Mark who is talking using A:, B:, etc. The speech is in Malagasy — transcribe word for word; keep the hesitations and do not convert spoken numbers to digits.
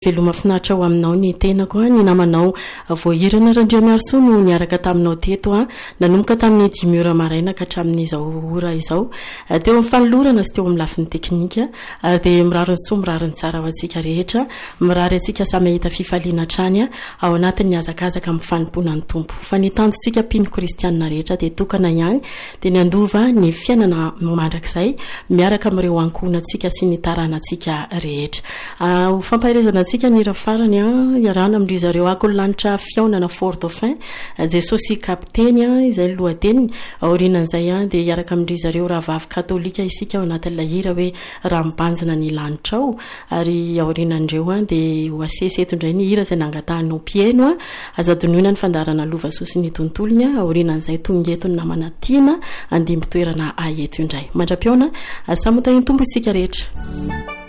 A: Veloma finaritra ho aminao ny tenako a ny namanao voahirana Randriamarso no niaraka taminao teto a nanomboka tamin'ny dimy ora maraina ka hatramin'izao ora izao teo amin'ny fanolorana sy teo amin'ny lafiny teknika dia mirary ny soa mirary ny tsara ho antsika rehetra mirary antsika samy ahita fifaliana hatrany ao anatin'ny hazakazaka amin'ny fanimpona ny tompo fa ny tanjontsika mpino kristianina rehetra dia tokana ihany dia ny andova ny fiainana mandrakizay miaraka amin'ireo ankohonantsika sy ny taranantsika rehetra ho fampaherezana sika ny rafarany a iarana amindry zareo akolanitra fiaonana Fort Dauphin Jesosy kapteny a izay lohateny aorinan'izay a dia iaraka amindry zareo rahavavy katolika isika ao anatin'ilay hira hoe raha mibanjina ny lanitrao ary aorinandreo a dia ho asesy eto indray ny hira izay nangatahanao mpieno a azadonoina ny fandarana lova sosy ny tontolony a aorinan'izay tonga eto ny namana tiana andimby toerana aeto indray mandra-piona samotahiny tombo isika rehetra.